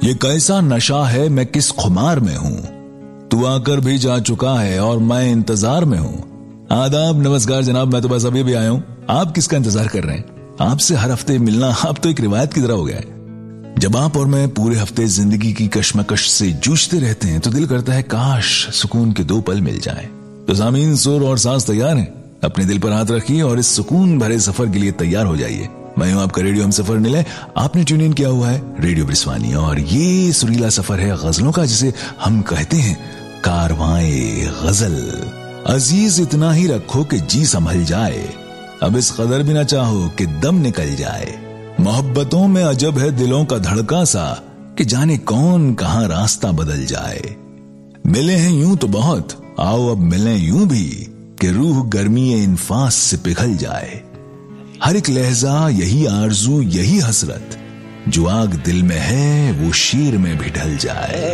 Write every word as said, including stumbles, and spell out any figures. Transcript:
ये कैसा नशा है, मैं किस खुमार में हूँ, तू आकर भी जा चुका है और मैं इंतजार में हूँ। आदाब, नमस्कार जनाब, मैं तो बस अभी भी आया हूँ। आप किसका इंतजार कर रहे हैं? आपसे हर हफ्ते मिलना आप तो एक रिवायत की तरह हो गया है। जब आप और मैं पूरे हफ्ते जिंदगी की कश्मकश से जूझते रहते हैं तो दिल करता है काश सुकून के दो पल मिल जाएं। तो ज़मीन, सुर और सांस तैयार हैं? अपने दिल पर हाथ रखिए और इस सुकून भरे सफर के लिए तैयार हो जाइए। मैं हूं आपका रेडियो हम सफर निलय। आपने ट्यून इन किया हुआ है रेडियो ब्रिस्वानी और ये सुरीला सफर है गजलों का, जिसे हम कहते हैं कारवाए गजल। अजीज इतना ही रखो कि जी संभल जाए, अब इस कदर भी ना चाहो कि दम निकल जाए। मोहब्बतों में अजब है दिलों का धड़का सा, कि जाने कौन कहां रास्ता बदल जाए। मिले हैं यूं तो बहुत, आओ अब मिलें यूं भी, कि रूह गर्मी इंफास से पिघल जाए। हर एक लहजा यही आरजू, यही हसरत, जो आग दिल में है वो शीर में भी ढल जाए।